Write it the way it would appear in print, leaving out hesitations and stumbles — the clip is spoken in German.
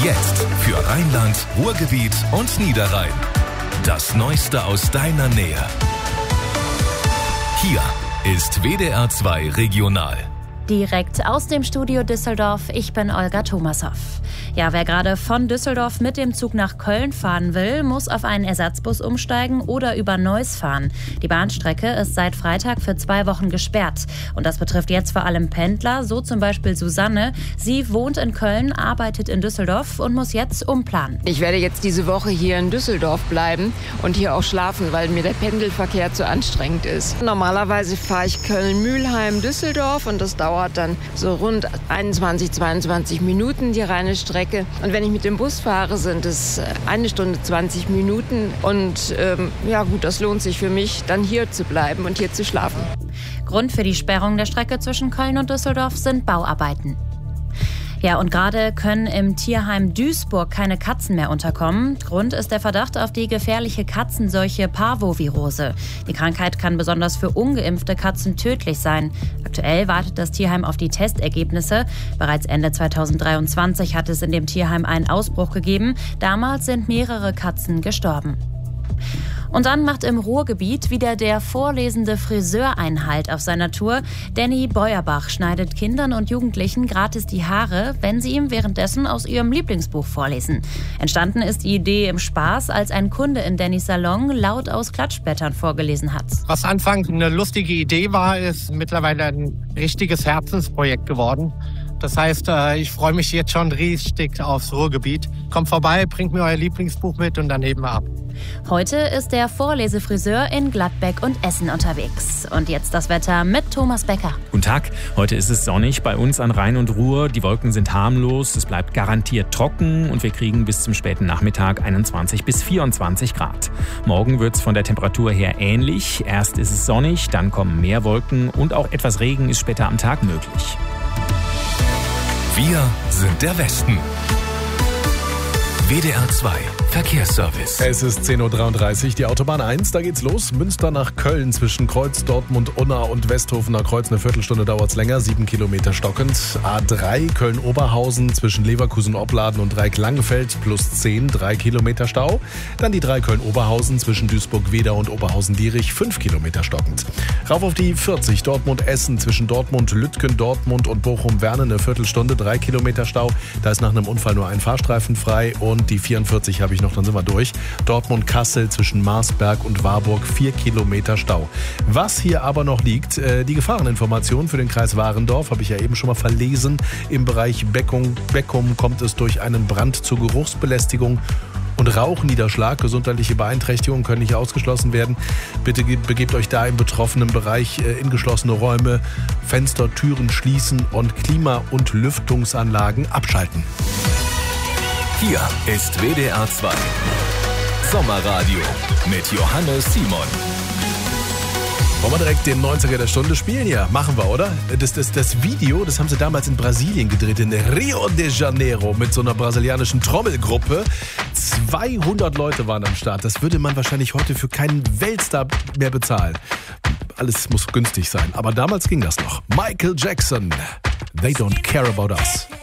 Jetzt für Rheinland, Ruhrgebiet und Niederrhein. Das Neueste aus deiner Nähe. Hier ist WDR 2 Regional. Direkt aus dem Studio Düsseldorf, ich bin Olga Thomashoff. Ja, wer gerade von Düsseldorf mit dem Zug nach Köln fahren will, muss auf einen Ersatzbus umsteigen oder über Neuss fahren. Die Bahnstrecke ist seit Freitag für 2 Wochen gesperrt. Und das betrifft jetzt vor allem Pendler, so zum Beispiel Susanne. Sie wohnt in Köln, arbeitet in Düsseldorf und muss jetzt umplanen. Ich werde jetzt diese Woche hier in Düsseldorf bleiben und hier auch schlafen, weil mir der Pendelverkehr zu anstrengend ist. Normalerweise fahre ich Köln-Mülheim-Düsseldorf und das dauert dann so rund 21, 22 Minuten, die reine Strecke. Und wenn ich mit dem Bus fahre, sind es 1 Stunde 20 Minuten. Und ja gut, das lohnt sich für mich, dann hier zu bleiben und hier zu schlafen. Grund für die Sperrung der Strecke zwischen Köln und Düsseldorf sind Bauarbeiten. Ja, und gerade können im Tierheim Duisburg keine Katzen mehr unterkommen. Grund ist der Verdacht auf die gefährliche Katzenseuche Parvovirose. Die Krankheit kann besonders für ungeimpfte Katzen tödlich sein. Aktuell wartet das Tierheim auf die Testergebnisse. Bereits Ende 2023 hat es in dem Tierheim einen Ausbruch gegeben. Damals sind mehrere Katzen gestorben. Und dann macht im Ruhrgebiet wieder der vorlesende Friseur Einhalt auf seiner Tour. Danny Beuerbach schneidet Kindern und Jugendlichen gratis die Haare, wenn sie ihm währenddessen aus ihrem Lieblingsbuch vorlesen. Entstanden ist die Idee im Spaß, als ein Kunde in Dannys Salon laut aus Klatschblättern vorgelesen hat. Was anfangs eine lustige Idee war, ist mittlerweile ein richtiges Herzensprojekt geworden. Das heißt, ich freue mich jetzt schon richtig aufs Ruhrgebiet. Kommt vorbei, bringt mir euer Lieblingsbuch mit und dann heben wir ab. Heute ist der Vorlesefriseur in Gladbeck und Essen unterwegs. Und jetzt das Wetter mit Thomas Becker. Guten Tag, heute ist es sonnig bei uns an Rhein und Ruhr. Die Wolken sind harmlos, es bleibt garantiert trocken und wir kriegen bis zum späten Nachmittag 21 bis 24 Grad. Morgen wird es von der Temperatur her ähnlich. Erst ist es sonnig, dann kommen mehr Wolken und auch etwas Regen ist später am Tag möglich. Wir sind der Westen. WDR 2 Verkehrsservice. Es ist 10.33 Uhr, die Autobahn 1, da geht's los. Münster nach Köln zwischen Kreuz, Dortmund, Unna und Westhofener Kreuz. Eine Viertelstunde dauert's länger, 7 Kilometer stockend. A3 Köln-Oberhausen zwischen Leverkusen-Opladen und Dreieck-Langenfeld plus 10, 3 Kilometer Stau. Dann die 3 Köln-Oberhausen zwischen Duisburg-Weder und Oberhausen-Dierich, 5 Kilometer stockend. Rauf auf die 40 Dortmund-Essen zwischen Dortmund-Lütgen, Dortmund und Bochum-Werne, eine Viertelstunde, 3 Kilometer Stau. Da ist nach einem Unfall nur ein Fahrstreifen frei. Und die 44 habe ich noch, dann sind wir durch. Dortmund-Kassel zwischen Marsberg und Warburg, 4 Kilometer Stau. Was hier aber noch liegt, die Gefahreninformation für den Kreis Warendorf, habe ich ja eben schon mal verlesen. Im Bereich Beckum kommt es durch einen Brand zur Geruchsbelästigung und Rauchniederschlag. Gesundheitliche Beeinträchtigungen können nicht ausgeschlossen werden. Bitte begebt euch da im betroffenen Bereich in geschlossene Räume, Fenster, Türen schließen und Klima- und Lüftungsanlagen abschalten. Hier ist WDR 2 Sommerradio mit Johannes Simon. Wollen wir direkt den 90er der Stunde spielen? Ja, machen wir, oder? Das Video, das haben sie damals in Brasilien gedreht, in Rio de Janeiro, mit so einer brasilianischen Trommelgruppe. 200 Leute waren am Start. Das würde man wahrscheinlich heute für keinen Weltstar mehr bezahlen. Alles muss günstig sein, aber damals ging das noch. Michael Jackson, They Don't Care About Us.